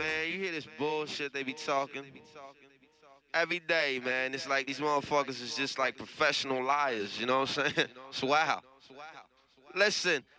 man. You hear this bullshit they be talking every day, man. It's like these motherfuckers is just like professional liars. You know what I'm saying? It's wow. Listen,